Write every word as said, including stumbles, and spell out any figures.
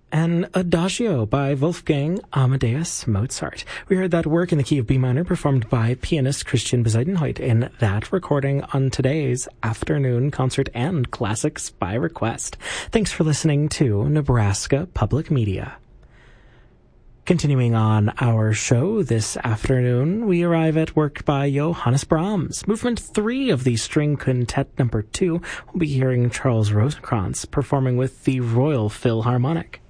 An Adagio by Wolfgang Amadeus Mozart. We heard that work in the key of B minor performed by pianist Christian Bezuidenhout in that recording on today's afternoon concert and classics by request. Thanks for listening to Nebraska Public Media. Continuing on our show this afternoon, we arrive at work by Johannes Brahms. Movement three of the String Quintet number two will be hearing Charles Rosenkrantz performing with the Royal Philharmonic.